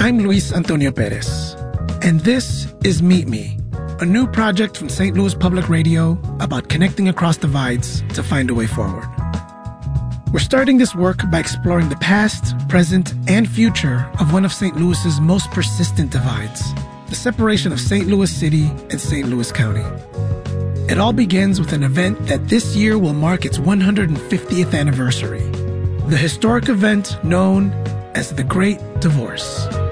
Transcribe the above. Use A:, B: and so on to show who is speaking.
A: I'm Luis Antonio Perez, and this is Meet Me, a new project from St. Louis Public Radio about connecting across divides to find a way forward. We're starting this work by exploring the past, present, and future of one of St. Louis's most persistent divides, the separation of St. Louis City and St. Louis County. It all begins with an event that this year will mark its 150th anniversary, the historic event known as the Great Divorce.